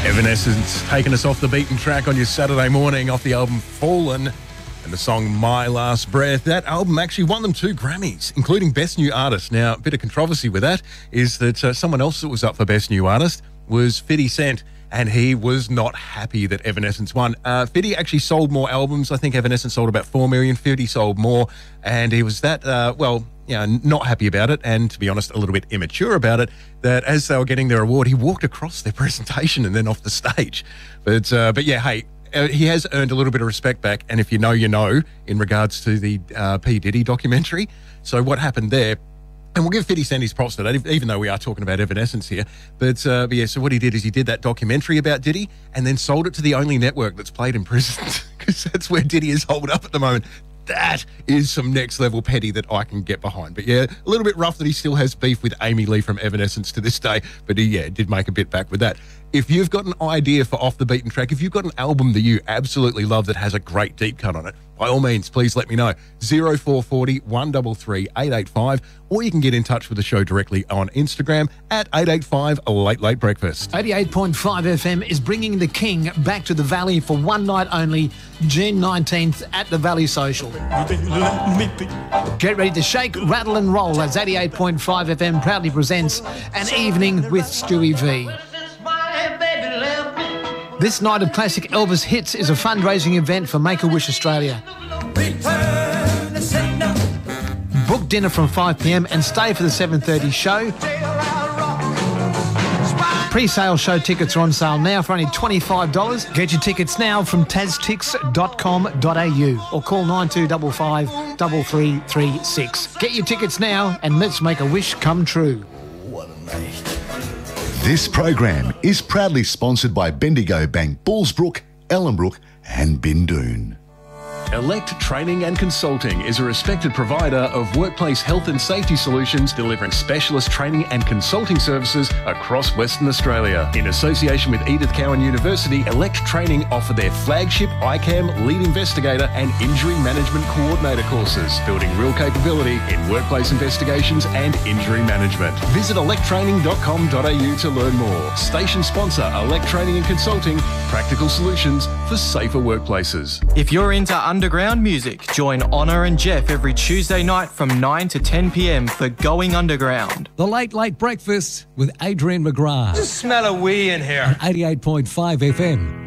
Evanescence taking us off the beaten track on your Saturday morning off the album Fallen and the song My Last Breath. That album actually won them 2 Grammys, including Best New Artist. Now, a bit of controversy with that is that someone else that was up for Best New Artist was 50 Cent, and he was not happy that Evanescence won. 50 actually sold more albums. I think Evanescence sold about 4 million. 50 sold more, and he was that, not happy about it, and to be honest, a little bit immature about it, that as they were getting their award, he walked across their presentation and then off the stage. But yeah, hey, he has earned a little bit of respect back, and if you know, you know, in regards to the P. Diddy documentary. So what happened there, and we'll give 50 Cent his props to that, even though we are talking about Evanescence here. But yeah, so what he did is he did that documentary about Diddy and then sold it to the only network that's played in prison, because that's where Diddy is holed up at the moment. That is some next level petty that I can get behind. But yeah, a little bit rough that he still has beef with Amy Lee from Evanescence to this day. But he, did make a bit back with that. If you've got an idea for Off the Beaten Track, if you've got an album that you absolutely love that has a great deep cut on it, by all means, please let me know. 0440 133 885, or you can get in touch with the show directly on Instagram at 885 Late Late Breakfast. 88.5 FM is bringing the King back to the Valley for one night only, June 19th at the Valley Social. Get ready to shake, rattle and roll as 88.5 FM proudly presents An Evening with Stewie V. This night of classic Elvis hits is a fundraising event for Make-A-Wish Australia. Book dinner from 5 p.m. and stay for the 7:30 show. Pre-sale show tickets are on sale now for only $25. Get your tickets now from taztix.com.au or call 9255 3336. Get your tickets now and let's make a wish come true. What a night. This program is proudly sponsored by Bendigo Bank, Bullsbrook, Ellenbrook and Bindoon. Elect Training and Consulting is a respected provider of workplace health and safety solutions, delivering specialist training and consulting services across Western Australia. In association with Edith Cowan University, Elect Training offer their flagship ICAM Lead Investigator and Injury Management Coordinator courses, building real capability in workplace investigations and injury management. Visit electtraining.com.au to learn more. Station sponsor Elect Training and Consulting, practical solutions for safer workplaces. If you're into underground music, join Honor and Jeff every Tuesday night from 9 to 10 p.m. for Going Underground. The Late Late Breakfast with Adrian McGrath. Just smell a wee in here. 88.5 FM.